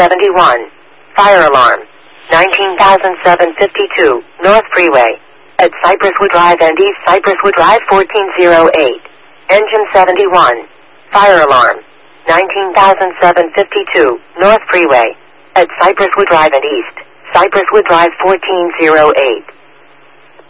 71. Fire alarm. 19,752, North Freeway. At Cypresswood Drive and East Cypresswood Drive 1408. Engine 71. Fire alarm. 19,752, North Freeway. At Cypresswood Drive and East Cypresswood Drive 1408.